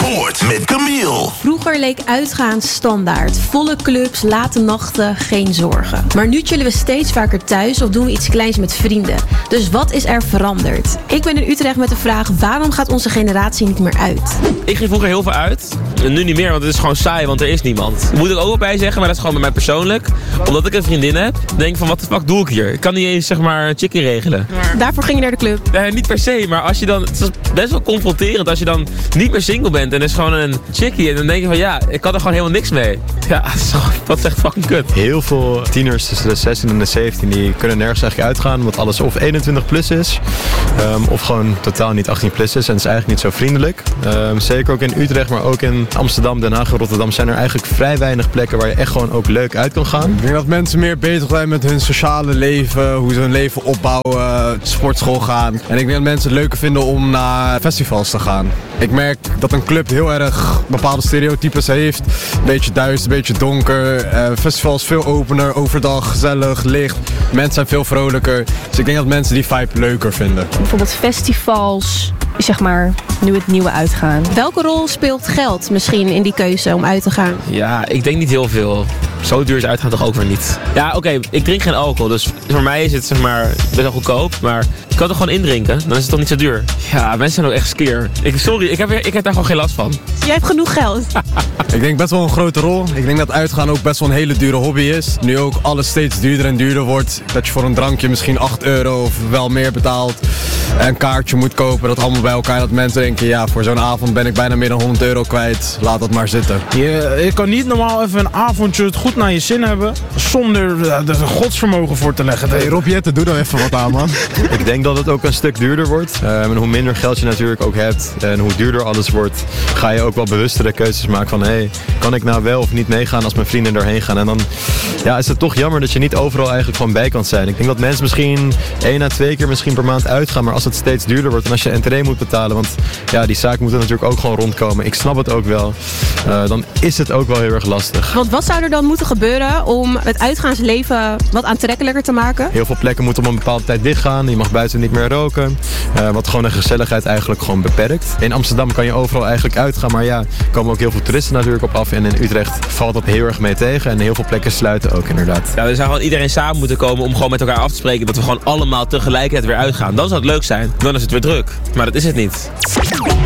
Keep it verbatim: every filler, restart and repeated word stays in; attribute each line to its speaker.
Speaker 1: Sport met Camille.
Speaker 2: Vroeger leek uitgaan standaard. Volle clubs, late nachten, geen zorgen. Maar nu chillen we steeds vaker thuis of doen we iets kleins met vrienden. Dus wat is er veranderd? Ik ben in Utrecht met de vraag: waarom gaat onze generatie niet meer uit?
Speaker 3: Ik ging vroeger heel veel uit. En nu niet meer, want het is gewoon saai, want er is niemand. Moet ik ook wel bij zeggen, maar dat is gewoon bij mij persoonlijk. Omdat ik een vriendin heb, denk ik van wat de fuck doe ik hier? Ik kan niet eens zeg maar een chickie regelen.
Speaker 2: Maar daarvoor ging je naar de club?
Speaker 3: Nee, niet per se, maar als je dan, het is best wel confronterend als je dan niet meer single bent en er is gewoon een chickie. En dan denk je van ja, ik kan er gewoon helemaal niks mee. Ja, dat is, gewoon, dat is echt fucking kut.
Speaker 4: Heel veel tieners tussen de zestien en de zeventien die kunnen nergens eigenlijk uitgaan. Omdat alles of eenentwintig plus is. Um, of gewoon totaal niet achttien plus is. En het is eigenlijk niet zo vriendelijk. Um, zeker ook in Utrecht, maar ook in Amsterdam, Den Haag en Rotterdam zijn er eigenlijk vrij weinig plekken waar je echt gewoon ook leuk uit kan gaan.
Speaker 5: Ik denk dat mensen meer bezig zijn met hun sociale leven. Hoe ze hun leven opbouwen. Sportschool gaan. En ik denk dat mensen het leuker vinden om naar festivals te gaan. Ik merk dat een club heel erg bepaalde stereotypes heeft. Een beetje duister, een beetje donker. Uh, festivals veel opener, overdag, gezellig, licht. Mensen zijn veel vrolijker. Dus ik denk dat mensen die vibe leuker vinden.
Speaker 6: Bijvoorbeeld festivals, zeg maar, nu het nieuwe uitgaan.
Speaker 2: Welke rol speelt geld misschien in die keuze om uit te gaan?
Speaker 3: Ja, ik denk niet heel veel. Zo duur is uitgaan toch ook weer niet. Ja, oké, okay, ik drink geen alcohol, dus voor mij is het zeg maar best wel goedkoop. Maar ik kan het gewoon indrinken, dan is het toch niet zo duur. Ja, mensen zijn ook echt skeer. Ik, sorry, ik heb, ik heb daar gewoon geen last van.
Speaker 2: Jij hebt genoeg geld.
Speaker 5: Ik denk best wel een grote rol. Ik denk dat uitgaan ook best wel een hele dure hobby is. Nu ook alles steeds duurder en duurder wordt. Dat je voor een drankje misschien acht euro of wel meer betaalt. En een kaartje moet kopen, dat allemaal bij elkaar. Dat mensen denken, ja, voor zo'n avond ben ik bijna meer dan honderd euro kwijt. Laat dat maar zitten.
Speaker 7: Je, je kan niet normaal even een avondje het goed naar je zin hebben, zonder er een godsvermogen voor te leggen.
Speaker 5: Hey Rob Jette, doe dan even wat aan, man.
Speaker 4: Ik denk dat het ook een stuk duurder wordt. Um, en hoe minder geld je natuurlijk ook hebt en hoe duurder alles wordt, ga je ook wel bewustere keuzes maken van, hé, hey, kan ik nou wel of niet meegaan als mijn vrienden erheen gaan? En dan ja, is het toch jammer dat je niet overal eigenlijk gewoon bij kan zijn. Ik denk dat mensen misschien één à twee keer misschien per maand uitgaan, maar als het steeds duurder wordt en als je entree moet betalen, want ja, die zaak moet er natuurlijk ook gewoon rondkomen. Ik snap het ook wel. Uh, dan is het ook wel heel erg lastig.
Speaker 2: Want wat zou er dan moeten gebeuren om het uitgaansleven wat aantrekkelijker te maken?
Speaker 4: Heel veel plekken moeten om een bepaalde tijd dichtgaan. Je mag buiten niet meer roken. Uh, wat gewoon de gezelligheid eigenlijk gewoon beperkt. In Amsterdam kan je overal eigenlijk uitgaan, maar ja, er komen ook heel veel toeristen natuurlijk op af. En in Utrecht valt dat heel erg mee tegen. En heel veel plekken sluiten ook inderdaad.
Speaker 3: Ja, er zou gewoon iedereen samen moeten komen om gewoon met elkaar af te spreken dat we gewoon allemaal tegelijkertijd weer uitgaan. Dan zou het leuk zijn. Dan is het weer druk. Maar dat is het niet.